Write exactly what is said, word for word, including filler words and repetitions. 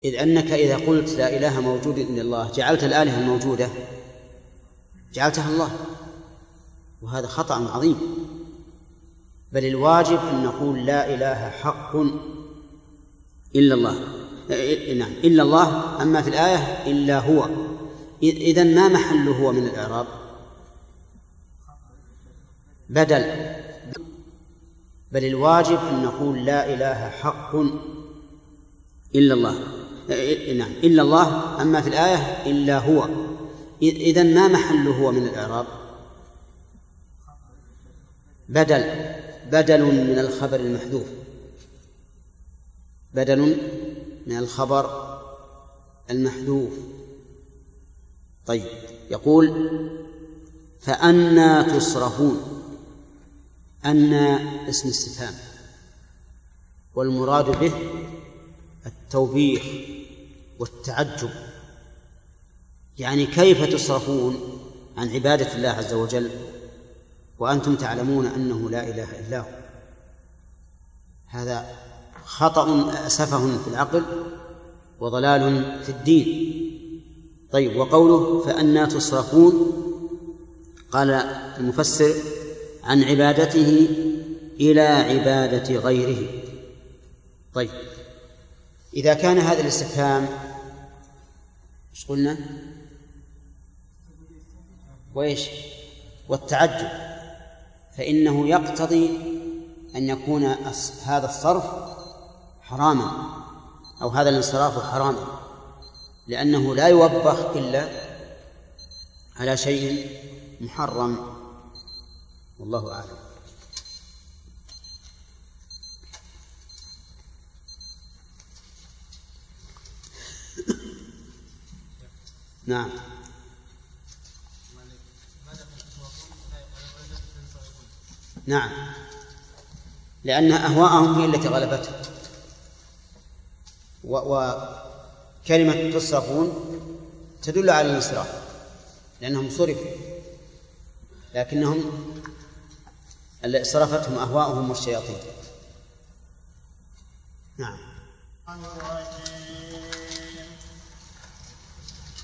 إذ أنك إذا قلت لا إله موجود إلا الله جعلت الآلهة الموجودة جعلتها الله، وهذا خطأ عظيم. بل الواجب أن نقول لا إله حق إلا الله، نعم إلا الله. أما في الآية إلا هو، إذن ما محله هو من الإعراب؟ بدل. بل الواجب أن نقول لا إله حق إلا الله، نعم إلا الله. أما في الآية إلا هو، إذن ما محله هو من الإعراب؟ بدل. بدل من الخبر المحذوف، بدل من الخبر المحذوف. طيب، يقول فأنى تصرفون. أنى اسم استفهام، والمراد به التوبيخ والتعجب، يعني كيف تصرفون عن عبادة الله عز وجل وأنتم تعلمون أنه لا إله إلا هو؟ هذا خطأ سفه في العقل وضلال في الدين. طيب، وقوله فأنى تصرفون، قال المفسر عن عبادته إلى عبادة غيره. طيب، إذا كان هذا الاستفهام ايش قلنا؟ وإيش؟ والتعجب، فإنه يقتضي أن يكون هذا الصرف حراما أو هذا الانصراف حراما، لأنه لا يوبخ إلا على شيء محرم، والله أعلم. نعم. نعم، لأن أهواءهم هي التي غلبتهم، وكلمة تصرفون تدل على الانصراف لأنهم صرفوا، لكنهم اللي صرفتهم أهواءهم والشياطين. نعم.